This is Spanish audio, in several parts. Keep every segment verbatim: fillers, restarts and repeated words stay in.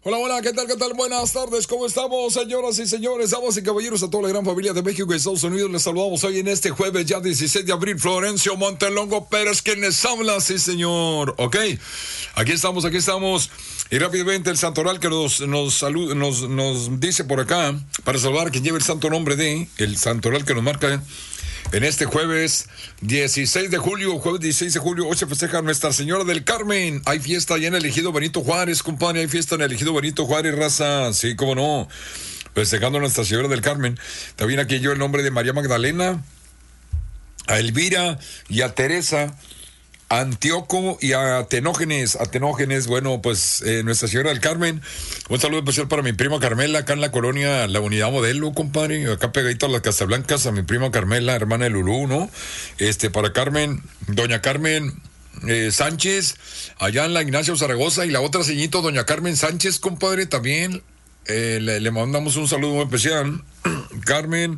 Hola, hola, ¿qué tal, qué tal? Buenas tardes, ¿cómo estamos, señoras y señores, damas y caballeros, a toda la gran familia de México y Estados Unidos? Les saludamos hoy en este jueves, ya dieciséis de abril, Florencio Montelongo Pérez, quien les habla, sí, señor, ¿ok? Aquí estamos, aquí estamos, y rápidamente el santoral que nos, nos, salud, nos, nos dice por acá, para saludar a quien lleve el santo nombre de, el santoral que nos marca en este jueves dieciséis de julio, jueves dieciséis de julio, hoy se festeja Nuestra Señora del Carmen. Hay fiesta allá en el Ejido Benito Juárez, compadre, hay fiesta en el Ejido Benito Juárez, raza, sí, cómo no, festejando a Nuestra Señora del Carmen. También aquí yo el nombre de María Magdalena, a Elvira y a Teresa, a Antíoco y a Atenógenes, Atenógenes, bueno, pues eh, Nuestra Señora del Carmen. Un saludo especial para mi prima Carmela, acá en la colonia La Unidad Modelo, compadre, acá pegadito a las Casablancas, a mi prima Carmela, hermana de Lulú, ¿no? Este, para Carmen, doña Carmen eh, Sánchez, allá en la Ignacio Zaragoza, y la otra señito, doña Carmen Sánchez, compadre, también, eh, le, le mandamos un saludo muy especial. Carmen...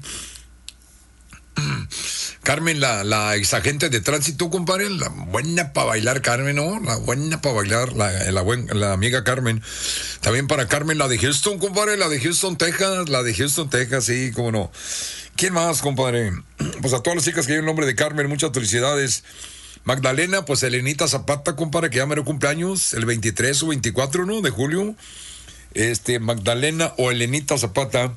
Carmen, la, la exagente de tránsito, compadre, la buena para bailar, Carmen, ¿no? La buena para bailar, la, la, buen, la amiga Carmen. También para Carmen, la de Houston, compadre, la de Houston, Texas, la de Houston, Texas, sí, cómo no. ¿Quién más, compadre? Pues a todas las chicas que llevan el nombre de Carmen, muchas felicidades. Magdalena, pues Elenita Zapata, compadre, que ya me cumpleaños, el veintitrés o veinticuatro, ¿no? De julio. Este, Magdalena o Elenita Zapata.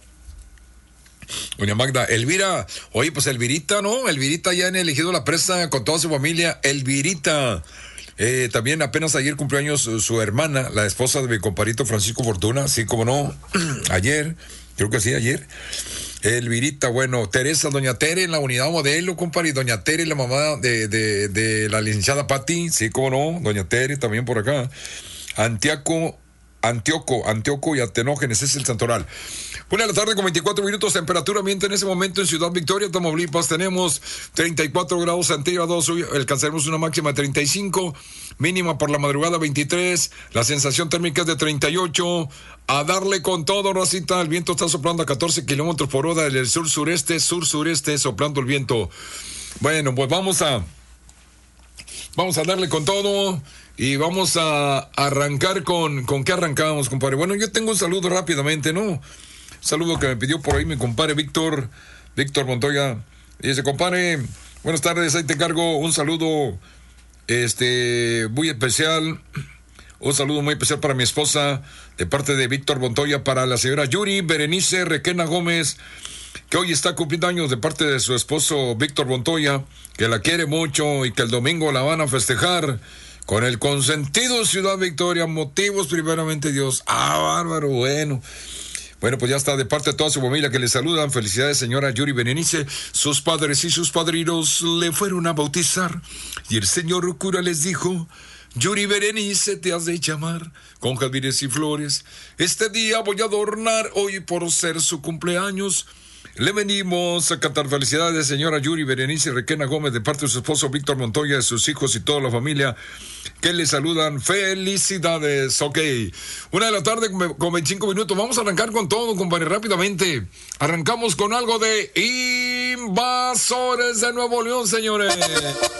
Doña Magda, Elvira, oye, pues Elvirita, ¿no? Elvirita ya han elegido la presa con toda su familia, Elvirita. Eh, también apenas ayer cumpleaños su, su hermana, la esposa de mi compadrito Francisco Fortuna, sí, como no, ayer, creo que sí, ayer. Elvirita, bueno, Teresa, doña Tere en la Unidad Modelo, compadre, y doña Tere, la mamá de, de, de la licenciada Patti, sí, como no, doña Tere también por acá. Antiaco, Antíoco, Antíoco y Atenógenes, es el santoral. Una de la tarde con veinticuatro minutos, temperatura ambiente en ese momento en Ciudad Victoria, Tamaulipas, tenemos treinta y cuatro grados centígrados, hoy alcanzaremos una máxima de treinta y cinco, mínima por la madrugada veintitrés, la sensación térmica es de treinta y ocho, a darle con todo, racita, el viento está soplando a catorce kilómetros por hora del sur-sureste, sur-sureste, soplando el viento. Bueno, pues vamos a, vamos a darle con todo. Y vamos a arrancar con... ¿Con qué arrancamos, compadre? Bueno, yo tengo un saludo rápidamente, ¿no? Un saludo que me pidió por ahí mi compadre Víctor, Víctor Montoya. Y dice, compadre, buenas tardes, ahí te cargo un saludo este muy especial. Un saludo muy especial para mi esposa, de parte de Víctor Montoya, para la señora Yuri Berenice Requena Gómez, que hoy está cumpliendo años, de parte de su esposo Víctor Montoya, que la quiere mucho y que el domingo la van a festejar con el consentido Ciudad Victoria, motivos primeramente Dios. Ah, bárbaro, bueno. Bueno, pues ya está, de parte de toda su familia que le saludan. Felicidades, señora Yuri Berenice. Sus padres y sus padrinos le fueron a bautizar y el señor cura les dijo: Yuri Berenice, te has de llamar con jazmines y flores. Este día voy a adornar hoy por ser su cumpleaños. Le venimos a cantar felicidades, señora Yuri Berenice Requena Gómez, de parte de su esposo Víctor Montoya, de sus hijos y toda la familia que le saludan. Felicidades. Ok, una de la tarde con veinticinco minutos. Vamos a arrancar con todo, compadre, rápidamente. Arrancamos con algo de Invasores de Nuevo León, señores.